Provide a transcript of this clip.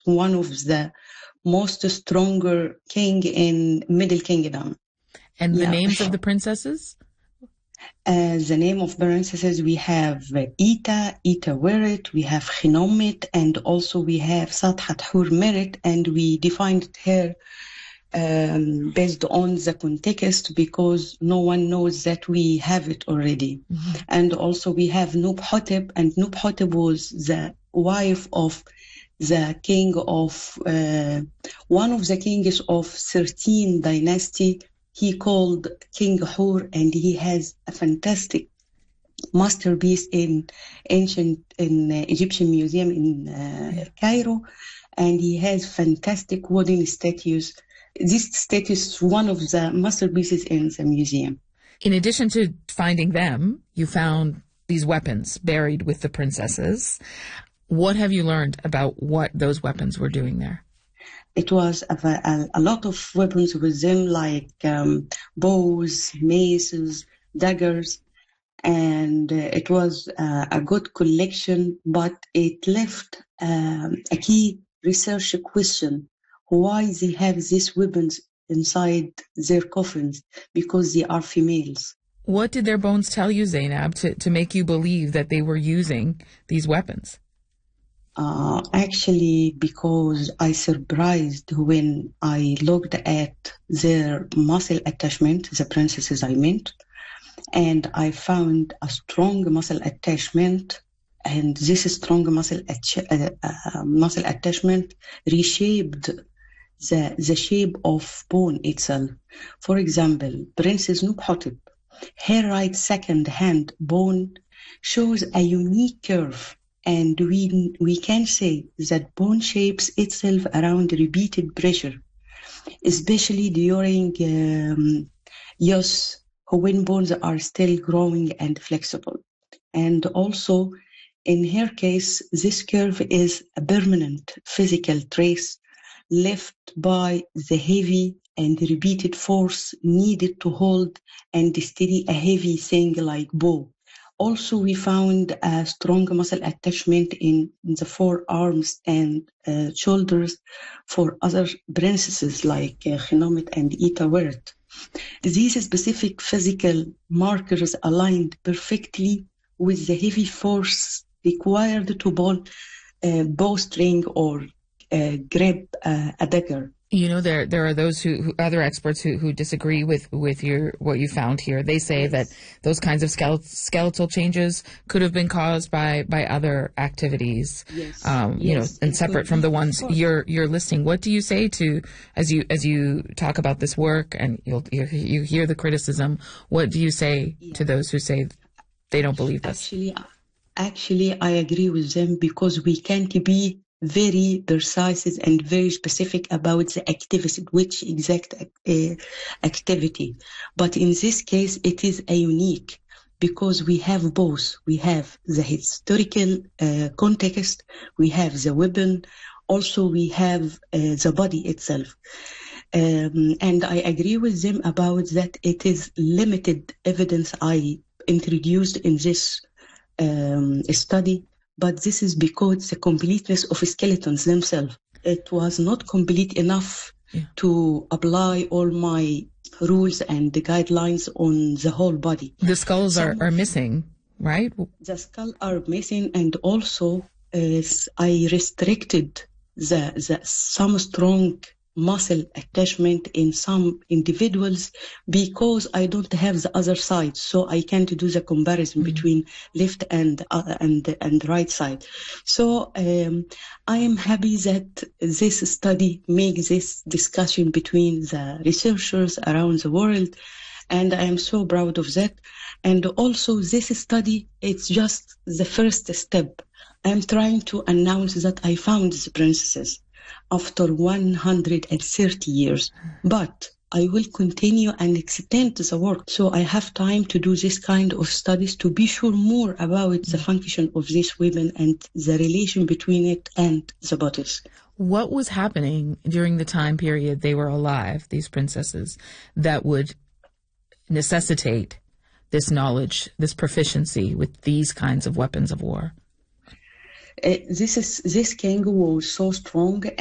one of the most stronger king in Middle Kingdom. And the names of the princesses? The name of princesses, we have Ita Wirit, we have Khinomit, and also we have Sadhat Hur Merit, and we defined her based on the context because no one knows that we have it already. Mm-hmm. And also we have Nubhotep, and Nubhotep was the wife of the king of one of the kings of 13 dynasty. He called King Hur, and he has a fantastic masterpiece in Egyptian museum in Cairo, and he has fantastic wooden statues. This statue is one of the masterpieces in the museum. In addition to finding them, you found these weapons buried with the princesses. What have you learned about what those weapons were doing there? It was a lot of weapons with them, like bows, maces, daggers, and it was a good collection, but it left a key research question. Why they have these weapons inside their coffins? Because they are females. What did their bones tell you, Zainab, to make you believe that they were using these weapons? Actually, because I surprised when I looked at their muscle attachment, the princesses I meant, and I found a strong muscle attachment, and this strong muscle attachment reshaped the shape of bone itself. For example, Princess Nubhotep, her right second hand bone shows a unique curve, and we can say that bone shapes itself around repeated pressure, especially during use when bones are still growing and flexible. And also, in her case, this curve is a permanent physical trace left by the heavy and repeated force needed to hold and steady a heavy thing like bow. Also, we found a strong muscle attachment in the forearms and shoulders for other princesses like Khinomit and Ita Wirit. These specific physical markers aligned perfectly with the heavy force required to pull bowstring or grab a dagger. You know, there are those other experts who disagree with what you found here. They say that those kinds of skeletal changes could have been caused by other activities, and separate from the ones you're listing. What do you say to as you talk about this work and you hear the criticism? What do you say to those who say they don't believe this? Actually, I agree with them because we can't be very precise and very specific about the activity, which exact activity. But in this case, it is a unique because we have both. We have the historical context, we have the weapon, also we have the body itself. And I agree with them about that it is limited evidence I introduced in this study. But this is because the completeness of skeletons themselves. It was not complete enough to apply all my rules and the guidelines on the whole body. The skulls are missing, right? The skulls are missing, and also I restricted some strong muscle attachment in some individuals because I don't have the other side, so I can't do the comparison between left and right side. So I am happy that this study makes this discussion between the researchers around the world, and I am so proud of that. And also this study, it's just the first step. I'm trying to announce that I found the princesses after 130 years, but I will continue and extend the work. So I have time to do this kind of studies to be sure more about the function of this weapon and the relation between it and the bodies. What was happening during the time period they were alive, these princesses, that would necessitate this knowledge, this proficiency with these kinds of weapons of war? this king was so strong